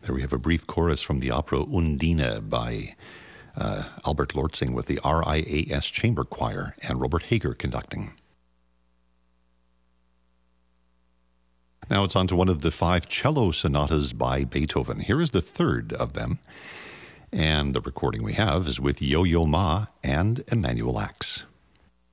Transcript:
There we have a brief chorus from the opera Undine by Albert Lortzing with the RIAS Chamber Choir and Robert Hager conducting. Now it's on to one of the 5 cello sonatas by Beethoven. Here is the third of them, and the recording we have is with Yo-Yo Ma and Emanuel Ax.